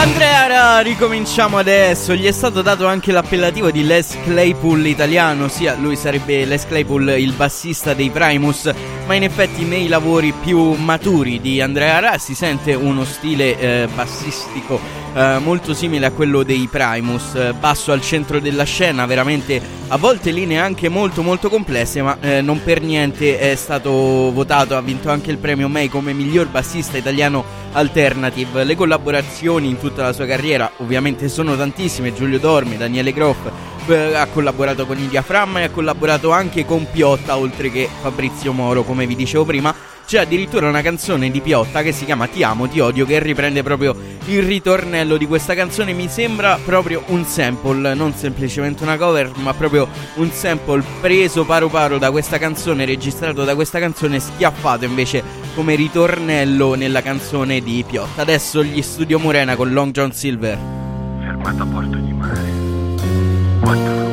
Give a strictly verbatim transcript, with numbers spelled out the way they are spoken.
Andrea, ricominciamo adesso. Gli è stato dato anche l'appellativo di Les Claypool italiano, ossia lui sarebbe Les Claypool, il bassista dei Primus, ma in effetti nei lavori più maturi di Andrea Ra si sente uno stile eh, bassistico eh, molto simile a quello dei Primus, eh, basso al centro della scena, veramente a volte linee anche molto molto complesse, ma eh, non per niente è stato votato, ha vinto anche il premio May come miglior bassista italiano alternative. Le collaborazioni in tutta la sua carriera ovviamente sono tantissime: Giulio Dormi, Daniele Groff, eh, ha collaborato con i Diaframma e ha collaborato anche con Piotta, oltre che Fabrizio Moro, come vi dicevo prima. C'è addirittura una canzone di Piotta che si chiama Ti amo, ti odio, che riprende proprio il ritornello di questa canzone. Mi sembra proprio un sample, non semplicemente una cover, ma proprio un sample preso paro paro da questa canzone, registrato da questa canzone, schiaffato invece come ritornello nella canzone di Piotta. Adesso gli Studio Murena con Long John Silver. Fermato a Porto di Mare, quattro